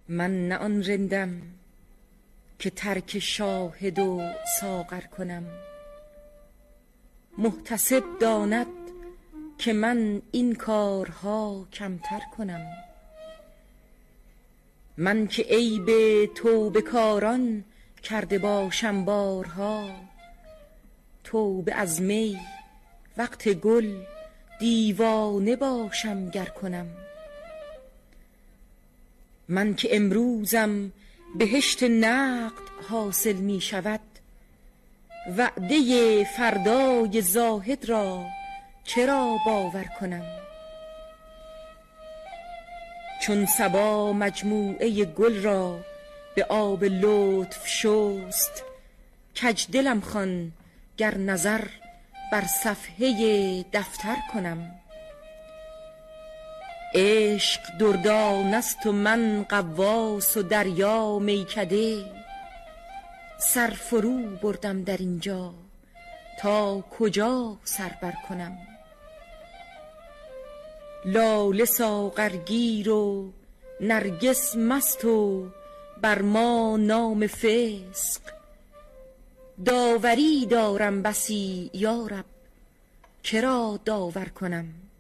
من نه آن رندم که ترک شاهد و ساغر کنم. محتسب داند که من این کارها کمتر کنم. من که عیب توبه کاران کرده باشم بارها، توبه از می وقت گل دیوانه باشم گر کنم. من که امروزم بهشت نقد حاصل می شود، وعده فردای زاهد را چرا باور کنم. چون صبا مجموعه گل را به آب لطف شست، کج دلم خوان گر نظر بر صفحه دفتر کنم. عشق دردانه است و من غواص و دریا میکده، سر فرو بردم در اینجا تا کجا سر بر کنم. لاله ساغرگیر و نرگس مست و بر ما نام فسق، داوری دارم بسی یارب چرا داور کنم.